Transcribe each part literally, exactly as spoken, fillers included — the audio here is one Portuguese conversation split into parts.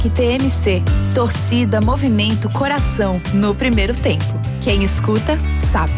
T M C, torcida, movimento, coração, no primeiro tempo. Quem escuta, sabe.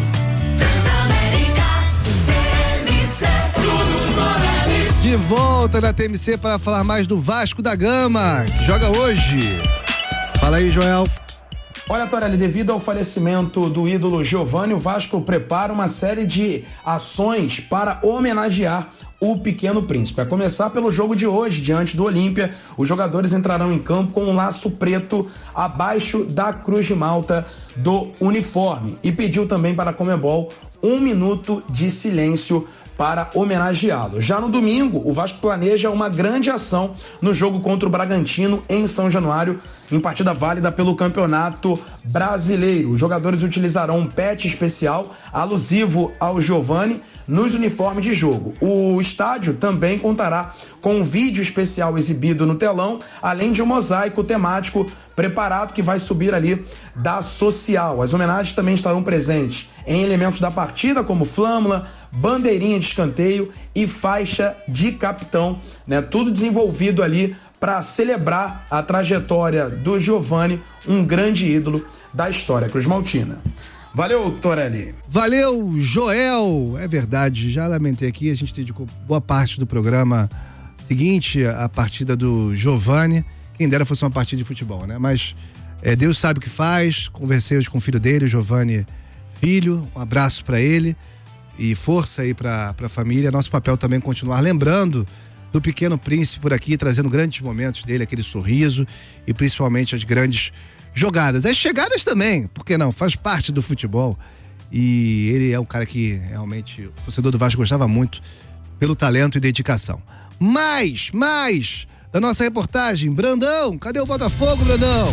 De volta na T M C para falar mais do Vasco da Gama, que joga hoje. Fala aí, Joel. Olha, Torelli, devido ao falecimento do ídolo Giovani, o Vasco prepara uma série de ações para homenagear o Pequeno Príncipe. A começar pelo jogo de hoje, diante do Olímpia, os jogadores entrarão em campo com um laço preto abaixo da cruz de malta do uniforme e pediu também para a Conmebol um minuto de silêncio para homenageá-lo. Já no domingo, o Vasco planeja uma grande ação no jogo contra o Bragantino em São Januário, em partida válida pelo Campeonato Brasileiro. Os jogadores utilizarão um patch especial alusivo ao Giovani nos uniformes de jogo. O estádio também contará com um vídeo especial exibido no telão, além de um mosaico temático preparado que vai subir ali da social. As homenagens também estarão presentes em elementos da partida, como flâmula, bandeirinha de escanteio e faixa de capitão, né? Tudo desenvolvido ali para celebrar a trajetória do Giovani, um grande ídolo da história cruzmaltina. Valeu, Torelli. Valeu, Joel. É verdade, já lamentei aqui, a gente dedicou boa parte do programa seguinte à partida do Giovani. Quem dera fosse uma partida de futebol, né? Mas é, Deus sabe o que faz. Conversei hoje com o filho dele, o Giovani Filho. Um abraço para ele e força aí para a família. Nosso papel também é continuar lembrando do Pequeno Príncipe por aqui, trazendo grandes momentos dele, aquele sorriso e principalmente as grandes jogadas. As chegadas também, por que não? Faz parte do futebol. E ele é um cara que realmente o torcedor do Vasco gostava muito pelo talento e dedicação. Mais, mais da nossa reportagem. Brandão, cadê o Botafogo, Brandão?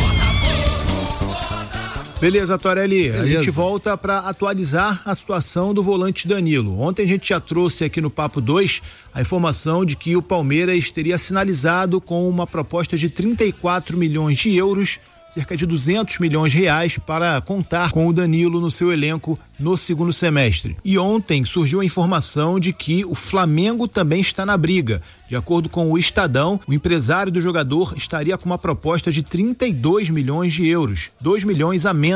Beleza, Torelli, Beleza. A gente volta para atualizar a situação do volante Danilo. Ontem a gente já trouxe aqui no Papo dois a informação de que o Palmeiras teria sinalizado com uma proposta de trinta e quatro milhões de euros, cerca de duzentos milhões de reais, para contar com o Danilo no seu elenco no segundo semestre. E ontem surgiu a informação de que o Flamengo também está na briga. De acordo com o Estadão, o empresário do jogador estaria com uma proposta de trinta e dois milhões de euros, dois milhões a menos